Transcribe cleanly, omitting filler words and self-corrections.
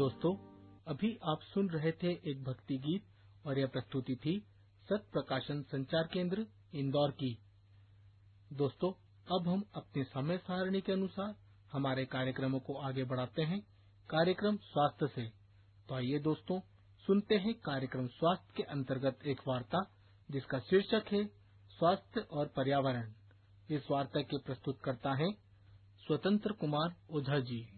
दोस्तों, अभी आप सुन रहे थे एक भक्ति गीत और यह प्रस्तुति थी सत प्रकाशन संचार केंद्र इंदौर की। दोस्तों, अब हम अपने समय सारणी के अनुसार हमारे कार्यक्रमों को आगे बढ़ाते हैं। कार्यक्रम स्वास्थ्य से। तो आइए दोस्तों, सुनते हैं कार्यक्रम स्वास्थ्य के अंतर्गत एक वार्ता जिसका शीर्षक है स्वास्थ्य और पर्यावरण। इस वार्ता के प्रस्तुतकर्ता हैं स्वतंत्र कुमार ओझा जी।